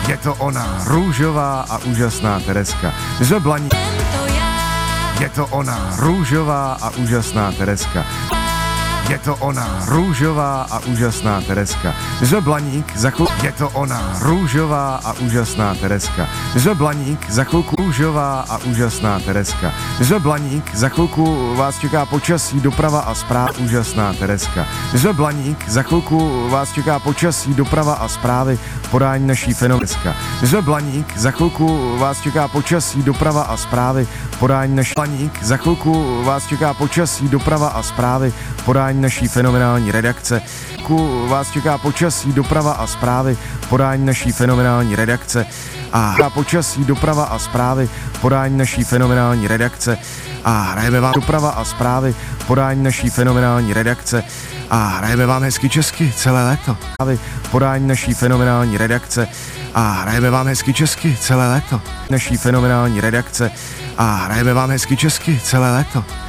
Je to ona, růžová a úžasná Tereska. My jsme Blaník. Je to ona, růžová a úžasná Tereska. Je to ona, růžová a úžasná Tereska. My jsme Blaník, za chvilku... Je to ona, růžová a úžasná Tereska. My jsme Blaník, za chvilku růžová a úžasná Tereska. My jsme Blaník, za chvilku vás čeká počasí, doprava a zpráva, úžasná Tereska. My jsme Blaník, za chvilku vás čeká počasí, doprava a zprávy, podání naší fenomeneska. My jsme Blaník, za chvilku vás čeká počasí, doprava a zprávy, podání naší Blaník, za chvilku vás čeká počasí, doprava a zprávy, podání naší fenomenální redakce. Vás čeká počasí, doprava a zprávy, podání naší fenomenální redakce. A počasí, doprava a zprávy, podání naší fenomenální redakce. A hrajeme vám doprava a zprávy, podání naší fenomenální redakce. A hrajeme vám hezky česky celé léto. Podání naší fenomenální redakce. A hrajeme vám hezky česky celé léto. Naší fenomenální redakce. A hrajeme vám hezky česky celé léto.